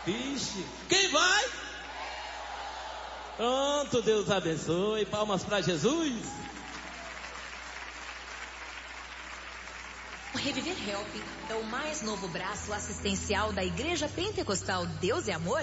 Ixi, quem vai? Pronto, Deus abençoe. Palmas para Jesus. O Reviver Help é o mais novo braço assistencial da Igreja Pentecostal Deus é Amor.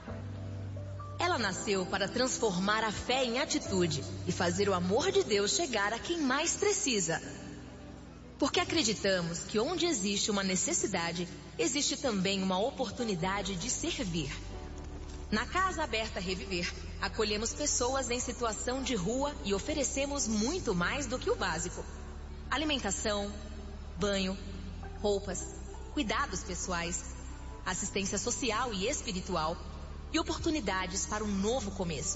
Ela nasceu para transformar a fé em atitude e fazer o amor de Deus chegar a quem mais precisa. Porque acreditamos que onde existe uma necessidade, existe também uma oportunidade de servir. Na Casa Aberta Reviver, acolhemos pessoas em situação de rua e oferecemos muito mais do que o básico: alimentação, banho, roupas, cuidados pessoais, assistência social e espiritual e oportunidades para um novo começo.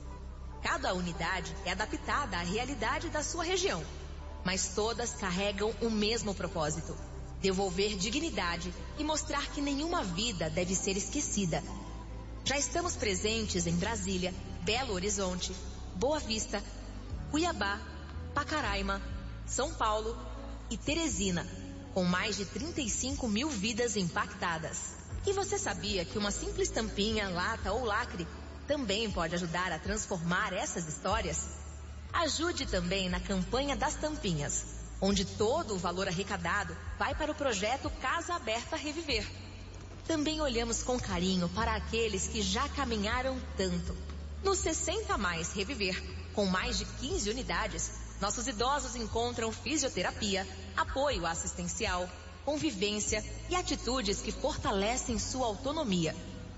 Cada unidade é adaptada à realidade da sua região, mas todas carregam o mesmo propósito: devolver dignidade e mostrar que nenhuma vida deve ser esquecida. Já estamos presentes em Brasília, Belo Horizonte, Boa Vista, Cuiabá, Pacaraima, São Paulo e Teresina, com mais de 35 mil vidas impactadas. E você sabia que uma simples tampinha, lata ou lacre também pode ajudar a transformar essas histórias? Ajude também na campanha das tampinhas, onde todo o valor arrecadado vai para o projeto Casa Aberta Reviver. Também olhamos com carinho para aqueles que já caminharam tanto. No 60 Mais Reviver, com mais de 15 unidades, nossos idosos encontram fisioterapia, apoio assistencial, convivência e atitudes que fortalecem sua autonomia.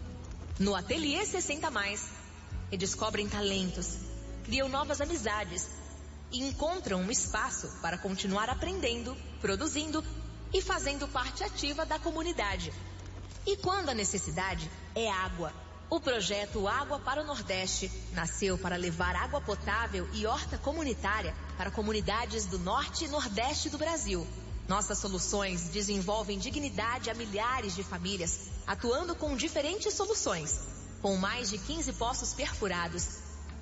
No Ateliê 60 Mais, redescobrem talentos, criam novas amizades e encontram um espaço para continuar aprendendo, produzindo e fazendo parte ativa da comunidade. E quando a necessidade é água, o projeto Água para o Nordeste nasceu para levar água potável e horta comunitária para comunidades do Norte e Nordeste do Brasil. Nossas soluções desenvolvem dignidade a milhares de famílias, atuando com diferentes soluções, com mais de 15 poços perfurados,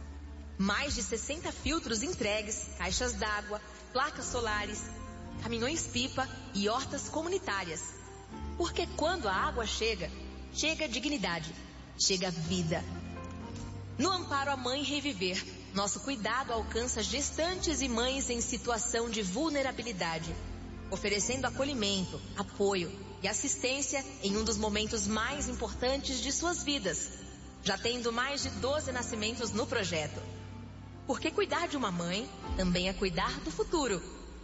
mais de 60 filtros entregues, caixas d'água, placas solares, caminhões-pipa e hortas comunitárias. Porque quando a água chega, chega dignidade, chega vida. No Amparo à Mãe Reviver, nosso cuidado alcança gestantes e mães em situação de vulnerabilidade, oferecendo acolhimento, apoio e assistência em um dos momentos mais importantes de suas vidas, já tendo mais de 12 nascimentos no projeto. Porque cuidar de uma mãe também é cuidar do futuro.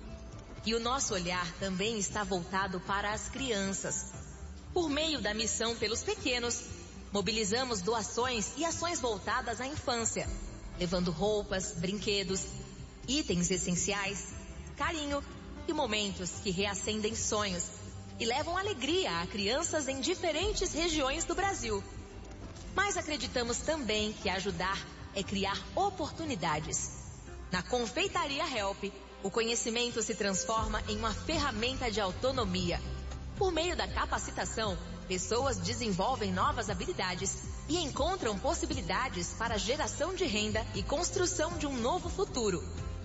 E o nosso olhar também está voltado para as crianças. Por meio da missão pelos pequenos, mobilizamos doações e ações voltadas à infância, levando roupas, brinquedos, itens essenciais, carinho e momentos que reacendem sonhos e levam alegria a crianças em diferentes regiões do Brasil. Mas acreditamos também que ajudar é criar oportunidades. Na Confeitaria Help, o conhecimento se transforma em uma ferramenta de autonomia. Por meio da capacitação, pessoas desenvolvem novas habilidades e encontram possibilidades para a geração de renda e construção de um novo futuro.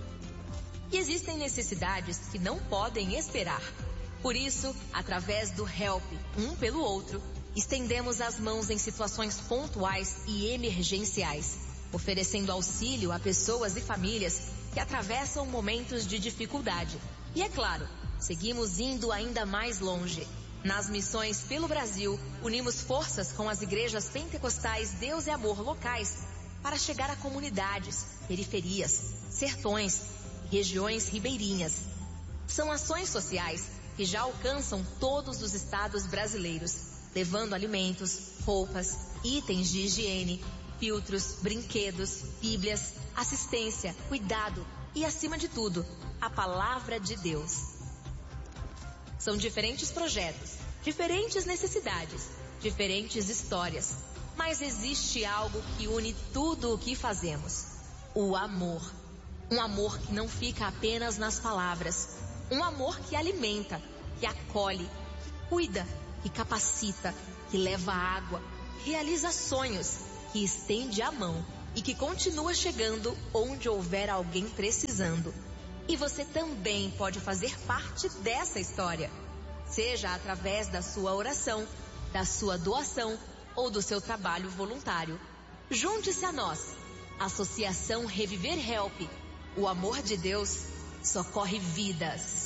E existem necessidades que não podem esperar. Por isso, através do Help, um pelo outro, estendemos as mãos em situações pontuais e emergenciais, oferecendo auxílio a pessoas e famílias que atravessam momentos de dificuldade. E é claro, seguimos indo ainda mais longe. Nas missões pelo Brasil, unimos forças com as igrejas pentecostais Deus é Amor locais para chegar a comunidades, periferias, sertões e regiões ribeirinhas. São ações sociais que já alcançam todos os estados brasileiros, levando alimentos, roupas, itens de higiene, filtros, brinquedos, bíblias, assistência, cuidado e, acima de tudo, a palavra de Deus. São diferentes projetos, diferentes necessidades, diferentes histórias, mas existe algo que une tudo o que fazemos: o amor. Um amor que não fica apenas nas palavras, um amor que alimenta, que acolhe, que cuida, que capacita, que leva água, realiza sonhos, que estende a mão e que continua chegando onde houver alguém precisando. E você também pode fazer parte dessa história, seja através da sua oração, da sua doação ou do seu trabalho voluntário. Junte-se a nós, Associação Reviver Help. O amor de Deus socorre vidas.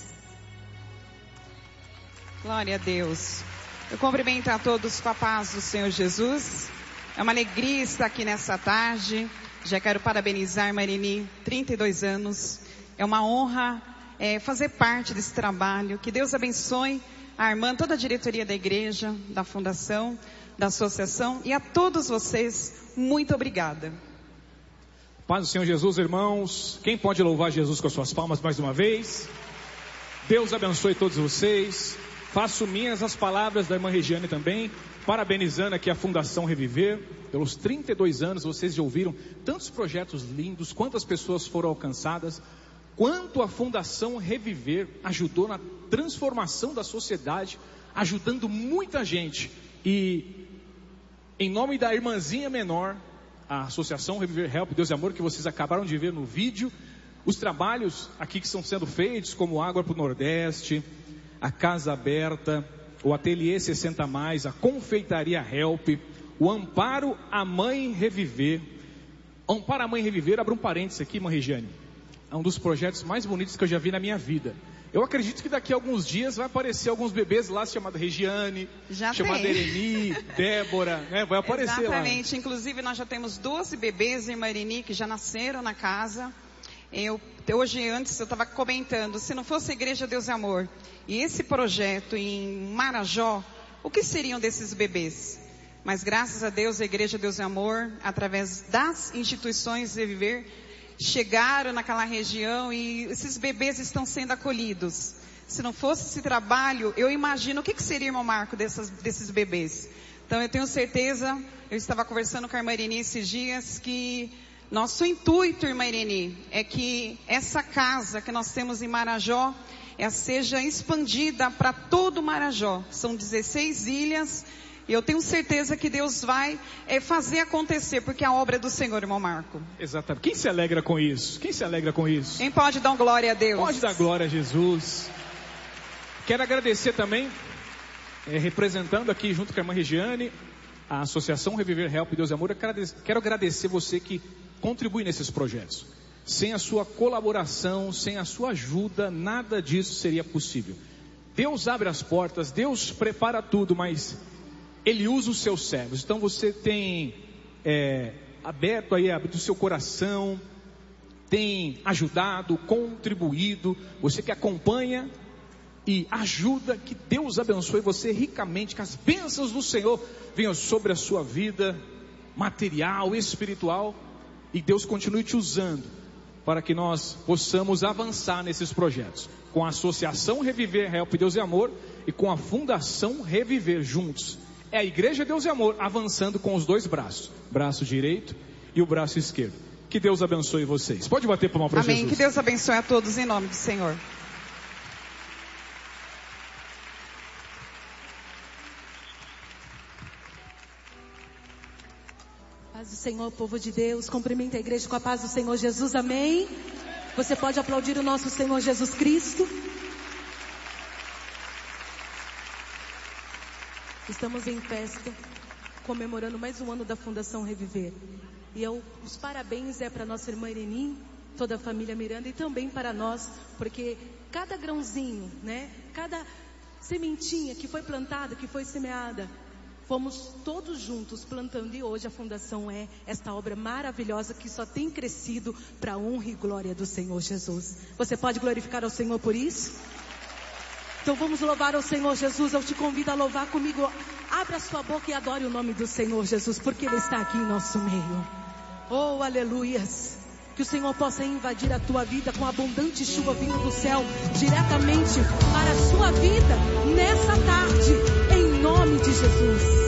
Glória a Deus. Eu cumprimento a todos com a paz do Senhor Jesus. É uma alegria estar aqui nessa tarde. Já quero parabenizar Marini, 32 anos. É uma honra fazer parte desse trabalho. Que Deus abençoe a irmã, toda a diretoria da igreja, da fundação, da associação e a todos vocês. Muito obrigada. Paz do Senhor Jesus, irmãos. Quem pode louvar Jesus com as suas palmas mais uma vez? Deus abençoe todos vocês. Faço minhas as palavras da irmã Regiane também, parabenizando aqui a Fundação Reviver. Pelos 32 anos, vocês já ouviram tantos projetos lindos, quantas pessoas foram alcançadas, quanto a Fundação Reviver ajudou na transformação da sociedade, ajudando muita gente. E em nome da irmãzinha menor, a Associação Reviver Help, Deus e Amor, que vocês acabaram de ver no vídeo, os trabalhos aqui que estão sendo feitos, como Água para o Nordeste, a Casa Aberta, o Ateliê 60+, a Confeitaria Help, o Amparo à Mãe Reviver. Amparo à Mãe Reviver, abra um parênteses aqui, irmã Regiane, é um dos projetos mais bonitos que eu já vi na minha vida. Eu acredito que daqui a alguns dias vai aparecer alguns bebês lá, chamada Regiane, chamada Ereni, Débora, né? Vai aparecer. Exatamente. Lá. Inclusive nós já temos 12 bebês em Marini que já nasceram na casa. Antes eu estava comentando, se não fosse a Igreja Deus e Amor e esse projeto em Marajó, o que seriam desses bebês? Mas graças a Deus, a Igreja Deus e Amor, através das instituições de Viver, chegaram naquela região e esses bebês estão sendo acolhidos. Se não fosse esse trabalho, eu imagino o que seria, irmão Marco, desses bebês. Então eu tenho certeza, eu estava conversando com a irmã Irene esses dias, que nosso intuito, irmã Irene, é que essa casa que nós temos em Marajó, seja expandida para todo o Marajó. São 16 ilhas. E eu tenho certeza que Deus vai fazer acontecer, porque a obra é do Senhor, irmão Marco. Exatamente. Quem se alegra com isso? Quem se alegra com isso? Quem pode dar glória a Deus? Pode dar glória a Jesus. Quero agradecer também, representando aqui junto com a irmã Regiane, a Associação Reviver Help, Deus e Amor. Eu quero agradecer você que contribui nesses projetos. Sem a sua colaboração, sem a sua ajuda, nada disso seria possível. Deus abre as portas, Deus prepara tudo, mas Ele usa os seus servos. Então você tem aberto o seu coração, tem ajudado, contribuído, você que acompanha e ajuda, que Deus abençoe você ricamente, que as bênçãos do Senhor venham sobre a sua vida, material, espiritual, e Deus continue te usando, para que nós possamos avançar nesses projetos, com a Associação Reviver Help Deus e Amor, e com a Fundação Reviver juntos. É a Igreja Deus e Amor avançando com os dois braços, braço direito e o braço esquerdo. Que Deus abençoe vocês. Pode bater palma para Jesus. Amém. Que Deus abençoe a todos em nome do Senhor. Paz do Senhor, povo de Deus, cumprimenta a igreja com a paz do Senhor Jesus, amém? Você pode aplaudir o nosso Senhor Jesus Cristo? Estamos em festa, comemorando mais um ano da Fundação Reviver. E os parabéns para nossa irmã Ireni, toda a família Miranda, e também para nós, porque cada grãozinho, né? Cada sementinha que foi plantada, que foi semeada, fomos todos juntos plantando, e hoje a fundação é esta obra maravilhosa que só tem crescido para a honra e glória do Senhor Jesus. Você pode glorificar ao Senhor por isso? Então vamos louvar ao Senhor Jesus. Eu te convido a louvar comigo. Abra sua boca e adore o nome do Senhor Jesus, porque Ele está aqui em nosso meio. Oh, aleluias. Que o Senhor possa invadir a tua vida com abundante chuva vindo do céu, diretamente para a sua vida, nessa tarde, em nome de Jesus.